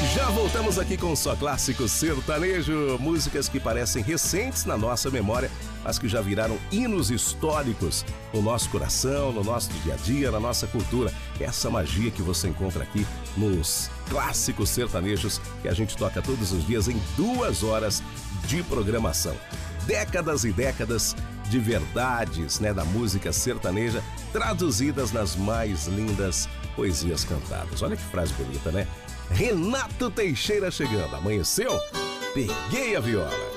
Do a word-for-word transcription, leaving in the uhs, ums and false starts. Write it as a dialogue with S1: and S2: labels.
S1: Já voltamos aqui com Só Clássico Sertanejo, músicas que parecem recentes na nossa memória, mas que já viraram hinos históricos no nosso coração, no nosso dia a dia, na nossa cultura. Essa magia que você encontra aqui nos Clássicos Sertanejos, que a gente toca todos os dias em duas horas de programação. Décadas e décadas de verdades, né, da música sertaneja, traduzidas nas mais lindas poesias cantadas. Olha que frase bonita, né? Renato Teixeira chegando. Amanheceu? Peguei a viola.